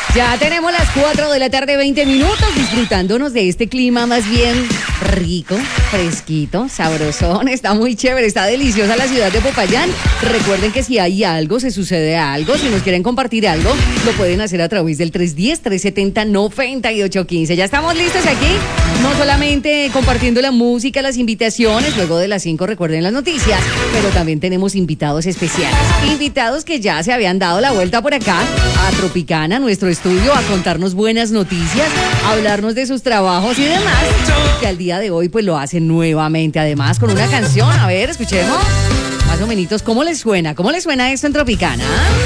Ya tenemos las 4 de la tarde, 20 minutos, disfrutándonos de este clima más bien rico, fresquito, sabrosón. Está muy chévere, está deliciosa la ciudad de Popayán. Recuerden que si hay algo, se sucede algo, si nos quieren compartir algo, lo pueden hacer a través del 310-370-9815. Ya estamos listos aquí, no solamente compartiendo la música, las invitaciones, luego de las 5 recuerden las noticias, pero también tenemos invitados especiales. Invitados que ya se habían dado la vuelta por acá a Tropicana, nuestro estudio, a contarnos buenas noticias, a hablarnos de sus trabajos y demás, que al día de hoy pues lo hacen nuevamente, además con una canción. A ver, escuchemos más o menos cómo les suena esto en Tropicana.